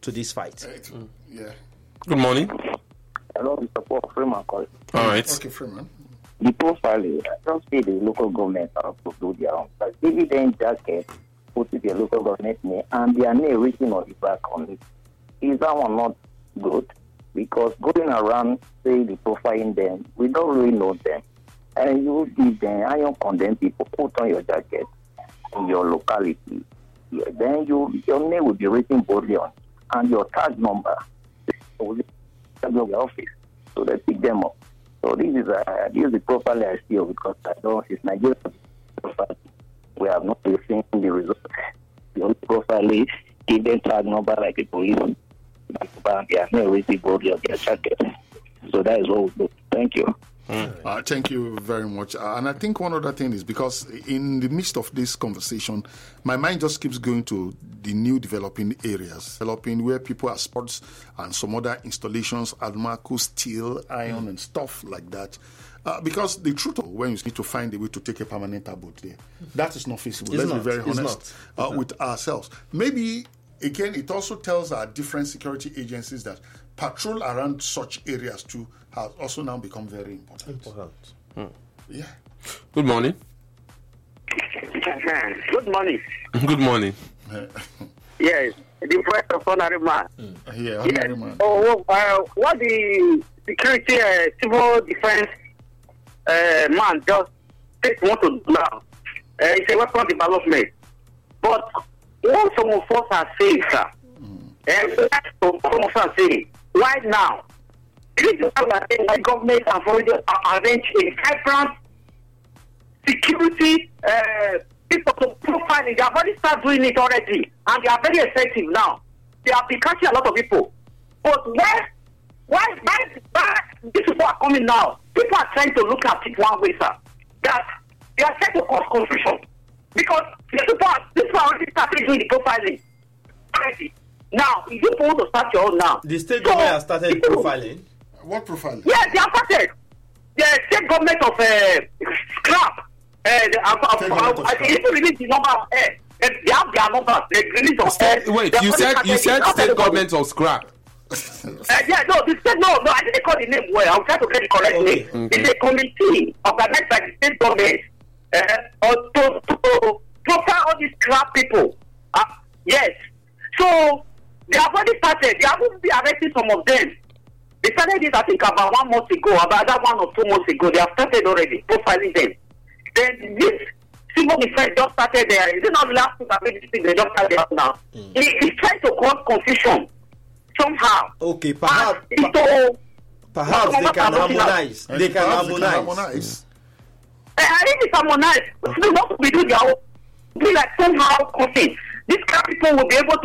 to this fight. Yeah. Good morning. Hello, Mr. Paul Freeman calling. All right. Okay, Freeman. The profiling, I don't see the local government have to do their own. But dividend jacket, put it the local government name, and their name written on the back on it. Is that one not good? Because going around say the profiling them, we don't really know them. And you give them, and you condemn people, put on your jacket in your locality. Yeah, then your name will be written boldly on, and your tag number will be in your office. So they pick them up. So this is the profile I see because I don't. It's Nigeria profile. We have not seen the result. The only profile is give them tag number like a police. They are not really boldly on their jacket. So that is what we do. Thank you. Thank you very much. And I think one other thing is because in the midst of this conversation, my mind just keeps going to the new developing areas, developing where people are sports and some other installations, Almaco, steel, iron, and stuff like that. Because the truth, when you need to find a way to take a permanent abode there, that is not feasible. Let's be very honest with ourselves. Maybe, again, it also tells our different security agencies that patrol around such areas too has also now become very important. Yeah. Good morning. Good morning. Good morning. Yes, the voice of honorary man. Yeah, honorary man. What the security civil defense man just want to do now? It's a weapon development. But what some of us are saying, sir, some of us are saying, why now? This is why government have already arranged a vibrant security people to profiling. They have already started doing it already, and they are very effective now. They have been catching a lot of people. But why these people are coming now? People are trying to look at it one way, sir. That they are trying to cause confusion. Because these people already started doing the profiling already. Now, if you want to start your own now. The state government has started profiling. What profiling? Yes, they have started. The state government of scrap. If you release the number of they have their numbers. They release of Wait, you said state government of scrap. No, the state, no, I didn't call the name well. I'll try to get it correctly. Okay. It's a committee organized by the state government to profile all these scrap people. Yes. So, they have already started. They have already arrested some of them. They started this, I think, about 1 month ago, about 1 or 2 months ago. They have started already profiling them. Then this civil defense just started there. Is it not the last thing that made this thing? They just started out now. It's trying to cause confusion somehow. Okay, perhaps they can harmonize. They can harmonize. I think it's harmonized. We do their own. Be like somehow confused. These people will be able to